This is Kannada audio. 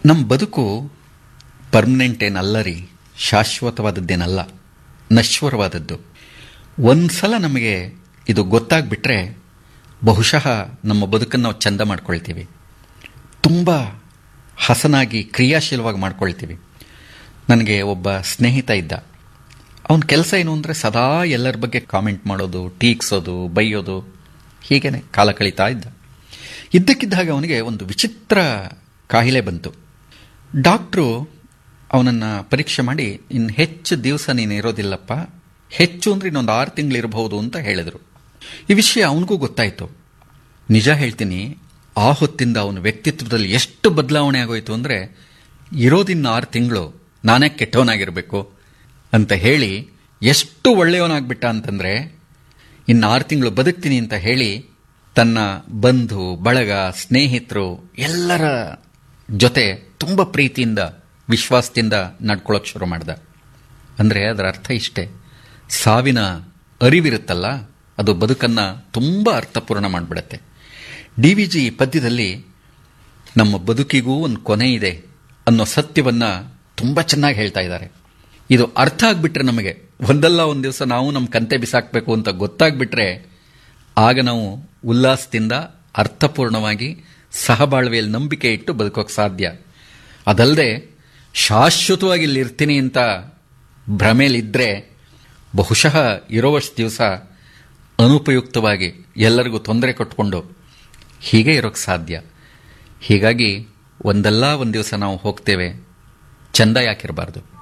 ನಮ್ಮ ಬದುಕು ಪರ್ಮನೆಂಟ್ ಏನಲ್ಲ ರೀ, ಶಾಶ್ವತವಾದದ್ದೇನಲ್ಲ, ನಶ್ವರವಾದದ್ದು. ಒಂದ್ಸಲ ನಮಗೆ ಇದು ಗೊತ್ತಾಗ್ಬಿಟ್ರೆ ಬಹುಶಃ ನಮ್ಮ ಬದುಕನ್ನು ನಾವು ಚಂದ ಮಾಡ್ಕೊಳ್ತೀವಿ, ತುಂಬ ಹಸನಾಗಿ ಕ್ರಿಯಾಶೀಲವಾಗಿ ಮಾಡ್ಕೊಳ್ತೀವಿ. ನನಗೆ ಒಬ್ಬ ಸ್ನೇಹಿತ ಇದ್ದ. ಅವನ ಕೆಲಸ ಏನು ಅಂದರೆ ಸದಾ ಎಲ್ಲರ ಬಗ್ಗೆ ಕಾಮೆಂಟ್ ಮಾಡೋದು, ಟೀಕ್ಸೋದು, ಬೈಯೋದು, ಹೀಗೇನೆ ಕಾಲ ಕಳೀತಾ ಇದ್ದ. ಇದ್ದಕ್ಕಿದ್ದಾಗ ಅವನಿಗೆ ಒಂದು ವಿಚಿತ್ರ ಕಾಯಿಲೆ ಬಂತು. ಡಾಕ್ಟ್ರು ಅವನನ್ನು ಪರೀಕ್ಷೆ ಮಾಡಿ, ಇನ್ನು ಹೆಚ್ಚು ದಿವಸ ನೀನು ಇರೋದಿಲ್ಲಪ್ಪ, ಹೆಚ್ಚು ಅಂದರೆ ಇನ್ನೊಂದು 6 ತಿಂಗಳಿರಬಹುದು ಅಂತ ಹೇಳಿದರು. ಈ ವಿಷಯ ಅವನಿಗೂ ಗೊತ್ತಾಯಿತು. ನಿಜ ಹೇಳ್ತೀನಿ, ಆ ಹೊತ್ತಿಂದ ಅವನ ವ್ಯಕ್ತಿತ್ವದಲ್ಲಿ ಎಷ್ಟು ಬದಲಾವಣೆ ಆಗೋಯ್ತು ಅಂದರೆ, ಇರೋದಿನ್ನು 6 ತಿಂಗಳು, ನಾನೇ ಕೆಟ್ಟವನಾಗಿರಬೇಕು ಅಂತ ಹೇಳಿ ಎಷ್ಟು ಒಳ್ಳೆಯವನಾಗ್ಬಿಟ್ಟ ಅಂತಂದರೆ, ಇನ್ನು 6 ತಿಂಗಳು ಬದುಕ್ತೀನಿ ಅಂತ ಹೇಳಿ ತನ್ನ ಬಂಧು ಬಳಗ, ಸ್ನೇಹಿತರು ಎಲ್ಲರ ಜೊತೆ ತುಂಬ ಪ್ರೀತಿಯಿಂದ, ವಿಶ್ವಾಸದಿಂದ ನಡ್ಕೊಳ್ಳೋಕೆ ಶುರು ಮಾಡ್ದ. ಅಂದರೆ ಅದರ ಅರ್ಥ ಇಷ್ಟೇ, ಸಾವಿನ ಅರಿವಿರುತ್ತಲ್ಲ, ಅದು ಬದುಕನ್ನು ತುಂಬ ಅರ್ಥಪೂರ್ಣ ಮಾಡಿಬಿಡತ್ತೆ. DVG ಪದ್ಯದಲ್ಲಿ ನಮ್ಮ ಬದುಕಿಗೂ ಒಂದು ಕೊನೆ ಇದೆ ಅನ್ನೋ ಸತ್ಯವನ್ನು ತುಂಬ ಚೆನ್ನಾಗಿ ಹೇಳ್ತಾ ಇದ್ದಾರೆ. ಇದು ಅರ್ಥ ಆಗಿಬಿಟ್ರೆ ನಮಗೆ, ಒಂದಲ್ಲ ಒಂದು ದಿವಸ ನಾವು ನಮ್ಮ ಕಂತೆ ಬಿಸಾಕಬೇಕು ಅಂತ ಗೊತ್ತಾಗ್ಬಿಟ್ರೆ, ಆಗ ನಾವು ಉಲ್ಲಾಸದಿಂದ ಅರ್ಥಪೂರ್ಣವಾಗಿ ಸಹಬಾಳ್ವೆಯಲ್ಲಿ ನಂಬಿಕೆ ಇಟ್ಟು ಬದುಕೋಕೆ ಸಾಧ್ಯ. ಅದಲ್ಲದೆ ಶಾಶ್ವತವಾಗಿ ಇಲ್ಲಿ ಇರ್ತೀನಿ ಅಂತ ಭ್ರಮೇಲಿದ್ದರೆ ಬಹುಶಃ ಇರೋವಷ್ಟು ದಿವಸ ಅನುಪಯುಕ್ತವಾಗಿ ಎಲ್ಲರಿಗೂ ತೊಂದರೆ ಕೊಟ್ಕೊಂಡು ಹೀಗೆ ಇರೋಕ್ಕೆ ಸಾಧ್ಯ. ಹೀಗಾಗಿ ಒಂದಲ್ಲ ಒಂದು ದಿವಸ ನಾವು ಹೋಗ್ತೇವೆ, ಚಂದ ಯಾಕಿರಬಾರ್ದು?